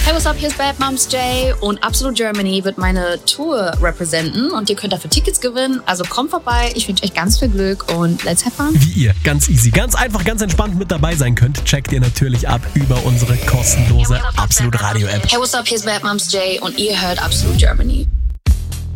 Hey, what's up? Hier ist Bad Moms J und Absolute Germany wird meine Tour representen und ihr könnt dafür Tickets gewinnen. Also kommt vorbei, ich wünsche euch ganz viel Glück und let's have fun. Wie ihr ganz easy, ganz einfach, ganz entspannt mit dabei sein könnt, checkt ihr natürlich ab über unsere kostenlose Absolute Radio App. Hey, what's up? Hier ist Bad Moms J und ihr hört Absolute Germany.